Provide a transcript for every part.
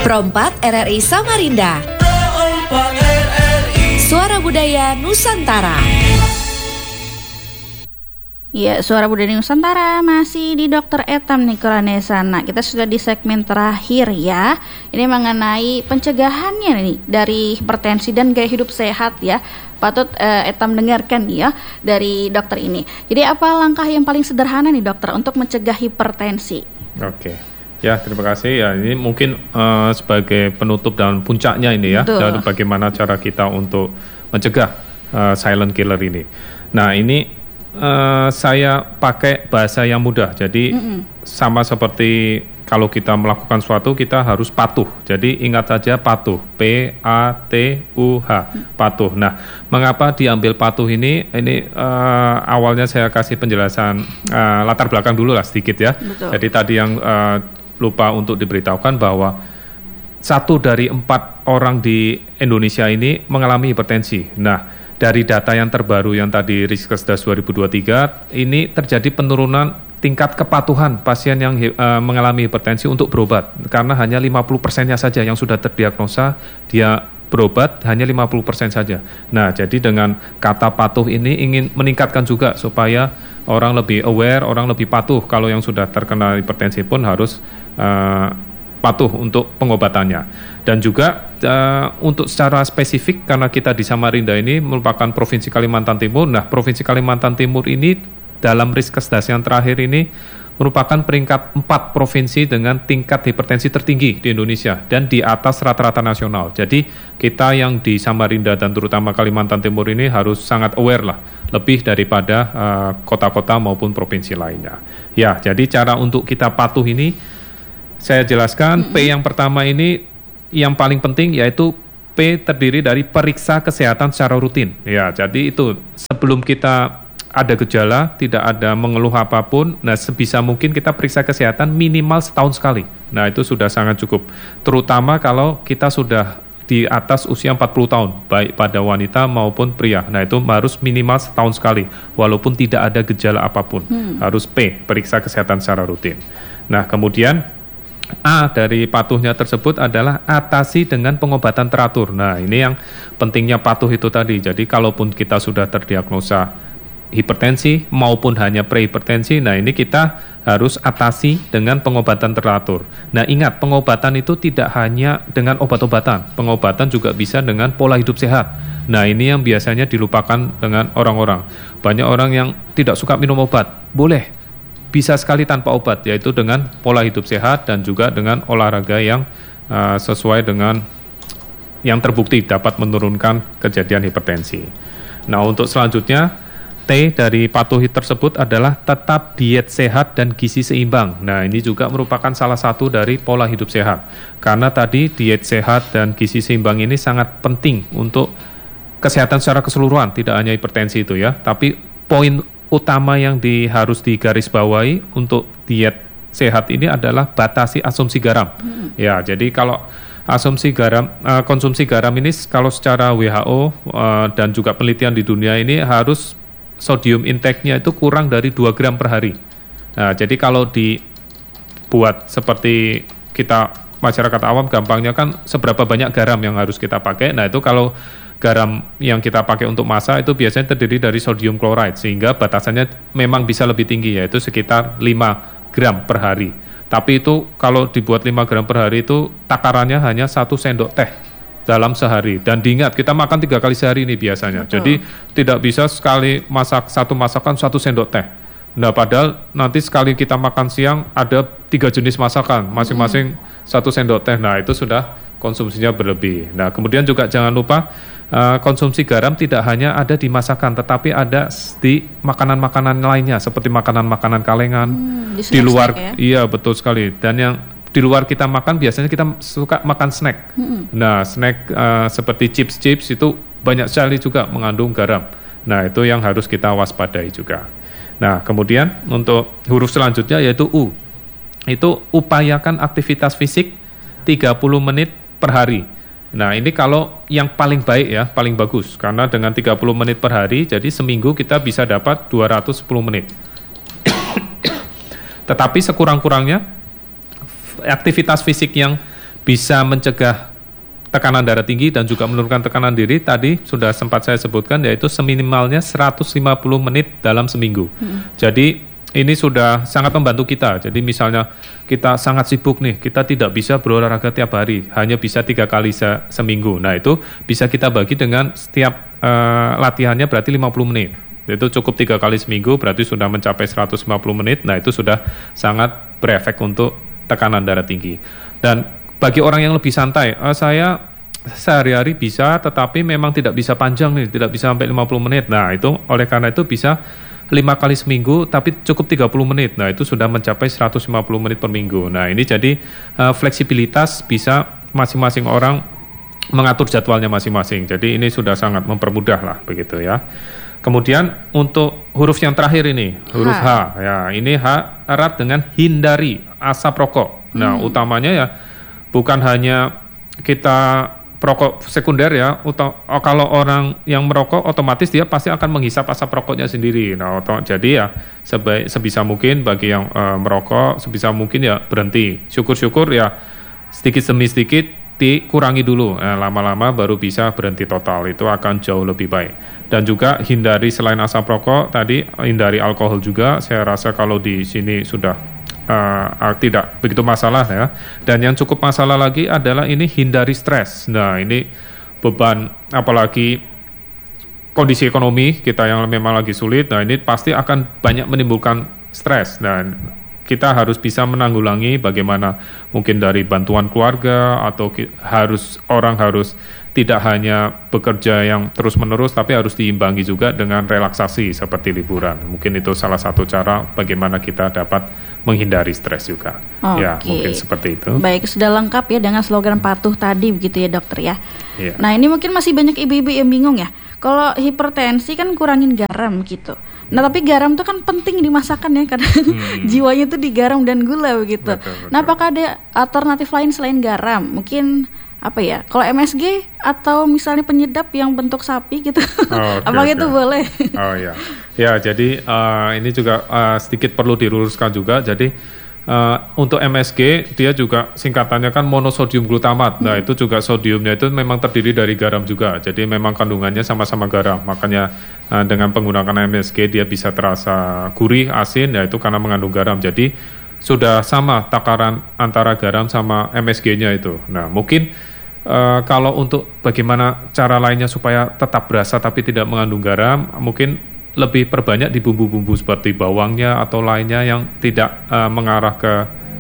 Pro 4 RRI Samarinda. Suara Budaya Nusantara. Ya, Suara Budaya Nusantara masih di Dr. Etam Nikolanesana. Kita sudah di segmen terakhir ya. Ini mengenai pencegahannya nih dari hipertensi dan gaya hidup sehat ya. Patut Etam dengarkan ya dari dokter ini. Jadi apa langkah yang paling sederhana nih dokter untuk mencegah hipertensi? Oke. Ya, terima kasih. Ya, ini mungkin sebagai penutup dan puncaknya ini ya. Dan bagaimana cara kita untuk mencegah silent killer ini. Nah, ini saya pakai bahasa yang mudah. Jadi sama seperti kalau kita melakukan sesuatu kita harus patuh. Jadi ingat saja patuh, P-A-T-U-H, patuh. Nah, mengapa diambil patuh ini? Ini awalnya saya kasih penjelasan latar belakang dulu lah sedikit ya. Betul. Jadi tadi yang lupa untuk diberitahukan bahwa 1 dari 4 orang di Indonesia ini mengalami hipertensi. Nah, dari data yang terbaru yang tadi Riskesdas 2023, ini terjadi penurunan tingkat kepatuhan pasien yang mengalami hipertensi untuk berobat. Karena hanya 50%-nya saja yang sudah terdiagnosa, dia berobat hanya 50% saja. Nah, jadi dengan kata patuh ini ingin meningkatkan juga supaya orang lebih aware, orang lebih patuh. Kalau yang sudah terkena hipertensi pun harus patuh untuk pengobatannya. Dan juga untuk secara spesifik karena kita di Samarinda ini merupakan Provinsi Kalimantan Timur. Nah, Provinsi Kalimantan Timur ini dalam Riskesdas yang terakhir ini merupakan peringkat 4 provinsi dengan tingkat hipertensi tertinggi di Indonesia dan di atas rata-rata nasional. Jadi kita yang di Samarinda dan terutama Kalimantan Timur ini harus sangat aware lah, lebih daripada kota-kota maupun provinsi lainnya. Ya, jadi cara untuk kita patuh ini saya jelaskan. P yang pertama ini yang paling penting yaitu P terdiri dari periksa kesehatan secara rutin. Ya, jadi itu sebelum kita ada gejala, tidak ada mengeluh apapun, nah sebisa mungkin kita periksa kesehatan minimal setahun sekali. Nah, itu sudah sangat cukup. Terutama kalau kita sudah di atas usia 40 tahun, baik pada wanita maupun pria. Nah, itu harus minimal setahun sekali, walaupun tidak ada gejala apapun. Harus P, periksa kesehatan secara rutin. Nah, kemudian A dari patuhnya tersebut adalah atasi dengan pengobatan teratur. Nah, ini yang pentingnya patuh itu tadi. Jadi, kalaupun kita sudah terdiagnosa hipertensi maupun hanya prehipertensi, nah ini kita harus atasi dengan pengobatan teratur. Nah, ingat, pengobatan itu tidak hanya dengan obat-obatan. Pengobatan juga bisa dengan pola hidup sehat. Nah, ini yang biasanya dilupakan dengan orang-orang. Banyak orang yang tidak suka minum obat. Boleh. Bisa sekali tanpa obat, yaitu dengan pola hidup sehat dan juga dengan olahraga yang sesuai dengan yang terbukti dapat menurunkan kejadian hipertensi. Nah, untuk selanjutnya, T dari patuh tersebut adalah tetap diet sehat dan gizi seimbang. Nah, ini juga merupakan salah satu dari pola hidup sehat. Karena tadi diet sehat dan gizi seimbang ini sangat penting untuk kesehatan secara keseluruhan, tidak hanya hipertensi itu ya, tapi poin utama yang harus digarisbawahi untuk diet sehat ini adalah batasi asumsi garam. Ya, jadi kalau asumsi garam, konsumsi garam ini kalau secara WHO dan juga penelitian di dunia ini harus sodium intake-nya itu kurang dari 2 gram per hari. Nah, jadi kalau dibuat seperti kita masyarakat awam gampangnya kan seberapa banyak garam yang harus kita pakai. Nah, itu kalau garam yang kita pakai untuk masak itu biasanya terdiri dari sodium chloride, sehingga batasannya memang bisa lebih tinggi, yaitu sekitar 5 gram per hari. Tapi itu kalau dibuat 5 gram per hari itu takarannya hanya 1 sendok teh dalam sehari. Dan diingat, kita makan 3 kali sehari ini biasanya. Jadi tidak bisa sekali masak satu masakan 1 sendok teh. Nah, padahal nanti sekali kita makan siang ada 3 jenis masakan, masing-masing 1 sendok teh. Nah, itu sudah konsumsinya berlebih. Nah, kemudian juga jangan lupa konsumsi garam tidak hanya ada di masakan, tetapi ada di makanan-makanan lainnya seperti makanan-makanan kalengan di luar. Ya? Iya, betul sekali. Dan yang di luar kita makan biasanya kita suka makan snack. Nah, snack seperti chips itu banyak sekali juga mengandung garam. Nah, itu yang harus kita waspadai juga. Nah, kemudian untuk huruf selanjutnya yaitu U. Itu upayakan aktivitas fisik 30 menit per hari. Nah, ini kalau yang paling baik ya, paling bagus. Karena dengan 30 menit per hari, jadi seminggu kita bisa dapat 210 menit. Tetapi sekurang-kurangnya, aktivitas fisik yang bisa mencegah tekanan darah tinggi dan juga menurunkan tekanan diri tadi sudah sempat saya sebutkan, yaitu seminimalnya 150 menit dalam seminggu. Jadi ini sudah sangat membantu kita. Jadi misalnya kita sangat sibuk nih, kita tidak bisa berolahraga tiap hari, hanya bisa 3 kali seminggu. Nah itu bisa kita bagi dengan setiap latihannya berarti 50 menit. Itu cukup 3 kali seminggu, berarti sudah mencapai 150 menit. Nah itu sudah sangat berefek untuk tekanan darah tinggi. Dan bagi orang yang lebih santai, saya sehari-hari bisa, tetapi memang tidak bisa panjang nih, tidak bisa sampai 50 menit. Nah itu oleh karena itu bisa 5 kali seminggu, tapi cukup 30 menit. Nah itu sudah mencapai 150 menit per minggu. Nah ini jadi fleksibilitas bisa masing-masing orang mengatur jadwalnya masing-masing. Jadi ini sudah sangat mempermudah lah begitu ya. Kemudian untuk huruf yang terakhir ini, huruf H. Ya, ini H erat dengan hindari asap rokok. Nah utamanya ya bukan hanya kita perokok sekunder ya, kalau orang yang merokok otomatis dia pasti akan menghisap asap rokoknya sendiri. Nah, jadi ya sebisa mungkin bagi yang merokok sebisa mungkin ya berhenti. Syukur-syukur ya sedikit demi sedikit dikurangi dulu. Nah, lama-lama baru bisa berhenti total. Itu akan jauh lebih baik. Dan juga hindari selain asap rokok tadi hindari alkohol juga. Saya rasa kalau di sini sudah tidak begitu masalah ya. Dan yang cukup masalah lagi adalah ini hindari stres. Nah ini beban apalagi kondisi ekonomi kita yang memang lagi sulit. Nah ini pasti akan banyak menimbulkan stres. Dan kita harus bisa menanggulangi bagaimana mungkin dari bantuan keluarga atau orang harus tidak hanya bekerja yang terus-menerus tapi harus diimbangi juga dengan relaksasi seperti liburan. Mungkin itu salah satu cara bagaimana kita dapat menghindari stres juga. Ya, mungkin seperti itu. Baik, sudah lengkap ya dengan slogan patuh tadi begitu ya dokter ya. Iya. Nah ini mungkin masih banyak ibu-ibu yang bingung ya. Kalau hipertensi kan kurangin garam gitu. Nah tapi garam tuh kan penting di masakan ya karena jiwanya tuh di garam dan gula begitu. Betul. Nah apakah ada alternatif lain selain garam? Mungkin apa ya? Kalau MSG atau misalnya penyedap yang bentuk sapi gitu, apakah itu boleh? Oh ya, ya jadi ini juga sedikit perlu diluruskan juga. Jadi untuk MSG dia juga singkatannya kan monosodium glutamat. Nah itu juga sodiumnya itu memang terdiri dari garam juga. Jadi memang kandungannya sama-sama garam. Makanya dengan penggunaan MSG dia bisa terasa gurih, asin. Ya itu karena mengandung garam. Jadi sudah sama takaran antara garam sama MSG-nya itu. Nah mungkin kalau untuk bagaimana cara lainnya supaya tetap berasa tapi tidak mengandung garam, mungkin lebih perbanyak di bumbu-bumbu seperti bawangnya atau lainnya yang tidak mengarah ke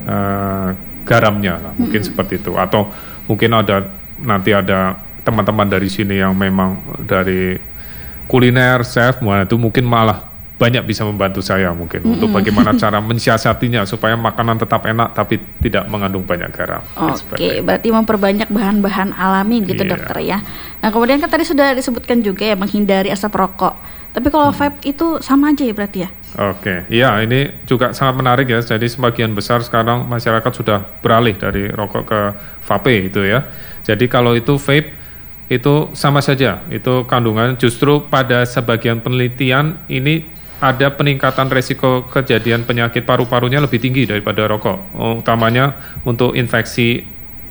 garamnya lah. Mungkin seperti itu. Atau mungkin nanti ada teman-teman dari sini yang memang dari kuliner, chef, itu mungkin malah banyak bisa membantu saya mungkin untuk bagaimana cara mensiasatinya supaya makanan tetap enak tapi tidak mengandung banyak garam. Oke, berarti memperbanyak bahan-bahan alami gitu dokter ya. Nah kemudian kan tadi sudah disebutkan juga ya menghindari asap rokok. Tapi kalau vape itu sama aja ya berarti ya? Oke, iya ini juga sangat menarik ya. Jadi sebagian besar sekarang masyarakat sudah beralih dari rokok ke vape itu ya. Jadi kalau itu vape itu sama saja, itu kandungan justru pada sebagian penelitian ini ada peningkatan resiko kejadian penyakit paru-parunya lebih tinggi daripada rokok, utamanya untuk infeksi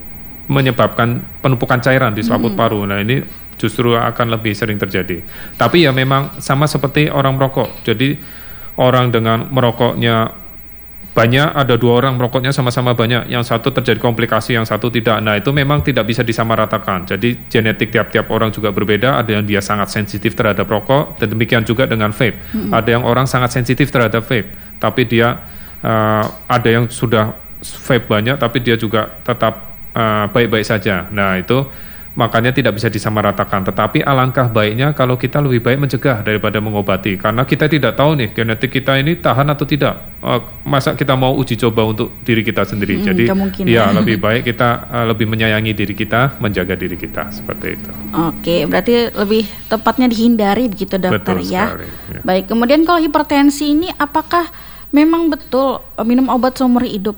menyebabkan penumpukan cairan di selaput paru. Nah ini justru akan lebih sering terjadi. Tapi ya memang sama seperti orang merokok. Jadi orang dengan merokoknya banyak, ada 2 orang merokoknya sama-sama banyak, yang satu terjadi komplikasi, yang satu tidak. Nah itu memang tidak bisa disamaratakan. Jadi genetik tiap-tiap orang juga berbeda. Ada yang dia sangat sensitif terhadap rokok, dan demikian juga dengan vape. Ada yang orang sangat sensitif terhadap vape, tapi dia ada yang sudah vape banyak, tapi dia juga tetap baik-baik saja. Nah itu makanya tidak bisa disamaratakan. Tetapi alangkah baiknya kalau kita lebih baik mencegah daripada mengobati, karena kita tidak tahu nih genetik kita ini tahan atau tidak. Masa kita mau uji coba untuk diri kita sendiri. Jadi ya lebih baik kita lebih menyayangi diri kita, menjaga diri kita seperti itu. Oke, berarti lebih tepatnya dihindari begitu dokter. Betul ya. Sekali, ya. Baik, kemudian kalau hipertensi ini apakah memang betul minum obat seumur hidup?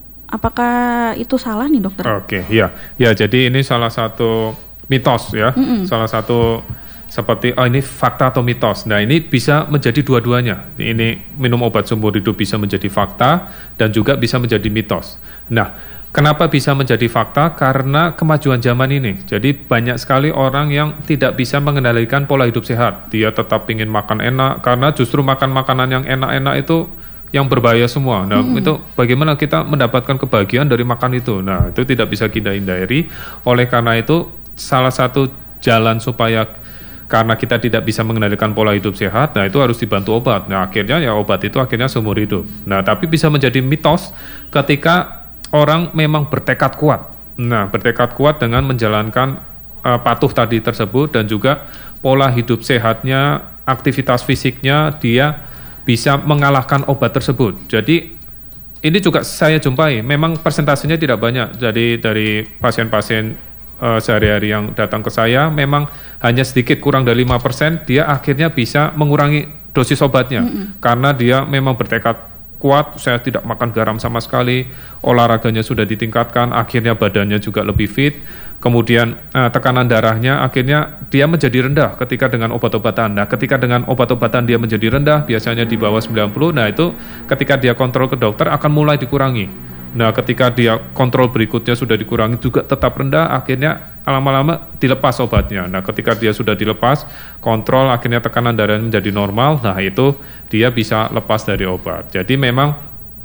Apakah itu salah nih dokter? Oke, ya jadi ini salah satu mitos ya, salah satu seperti ini fakta atau mitos. Nah ini bisa menjadi dua-duanya. Ini minum obat seumur hidup bisa menjadi fakta dan juga bisa menjadi mitos. Nah Kenapa bisa menjadi fakta? Karena kemajuan zaman ini. Jadi banyak sekali orang yang tidak bisa mengendalikan pola hidup sehat. Dia tetap ingin makan enak, karena justru makan makanan yang enak-enak itu yang berbahaya semua. Nah, itu bagaimana kita mendapatkan kebahagiaan dari makan itu? Nah, itu tidak bisa kita hindari. Oleh karena itu, salah satu jalan supaya karena kita tidak bisa mengendalikan pola hidup sehat, nah itu harus dibantu obat. Nah, akhirnya ya obat itu akhirnya seumur hidup. Nah, tapi bisa menjadi mitos ketika orang memang bertekad kuat. Nah, bertekad kuat dengan menjalankan patuh tadi tersebut dan juga pola hidup sehatnya, aktivitas fisiknya, dia bisa mengalahkan obat tersebut. Jadi ini juga saya jumpai, memang persentasenya tidak banyak. Jadi dari pasien-pasien sehari-hari yang datang ke saya, memang hanya sedikit kurang dari 5%, dia akhirnya bisa mengurangi dosis obatnya. Karena dia memang bertekad kuat, saya tidak makan garam sama sekali, olahraganya sudah ditingkatkan, akhirnya badannya juga lebih fit, kemudian tekanan darahnya akhirnya dia menjadi rendah ketika dengan obat-obatan. Nah, ketika dengan obat-obatan dia menjadi rendah, biasanya di bawah 90, nah itu ketika dia kontrol ke dokter akan mulai dikurangi. Nah, ketika dia kontrol berikutnya sudah dikurangi juga tetap rendah, akhirnya lama-lama dilepas obatnya. Nah, ketika dia sudah dilepas, kontrol akhirnya tekanan darah menjadi normal, nah itu dia bisa lepas dari obat. Jadi memang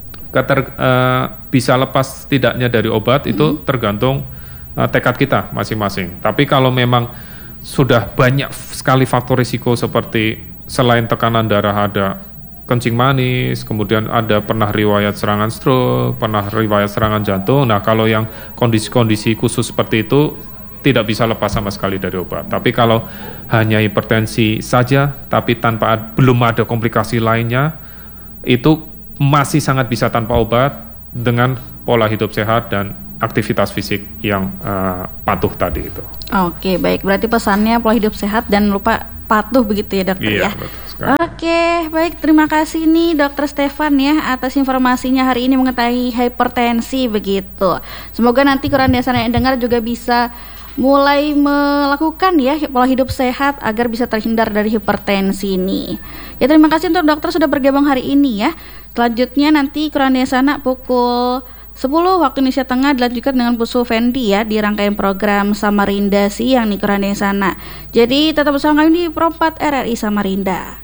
bisa lepas tidaknya dari obat itu tergantung tekad kita masing-masing. Tapi kalau memang sudah banyak sekali faktor risiko seperti selain tekanan darah ada kencing manis, kemudian ada pernah riwayat serangan stroke, pernah riwayat serangan jantung. Nah, kalau yang kondisi-kondisi khusus seperti itu tidak bisa lepas sama sekali dari obat. Tapi kalau hanya hipertensi saja, tapi belum ada komplikasi lainnya, itu masih sangat bisa tanpa obat dengan pola hidup sehat dan aktivitas fisik yang patuh tadi itu. Oke, baik. Berarti pesannya pola hidup sehat dan lupa patuh begitu ya dokter Iya, ya. betul sekali. Oke, baik, terima kasih nih Dokter Stefan ya atas informasinya hari ini mengenai hipertensi begitu. Semoga nanti Kurandesana yang dengar juga bisa mulai melakukan ya pola hidup sehat agar bisa terhindar dari hipertensi ini. Ya, terima kasih untuk dokter sudah bergabung hari ini ya. Selanjutnya nanti Kurandesana pukul 10 waktu Indonesia Tengah dilanjutkan dengan Pusu Fendi ya di rangkaian program Samarinda Siang nih Kurandesana. Jadi tetap bersama kami di Pro 4 RRI Samarinda.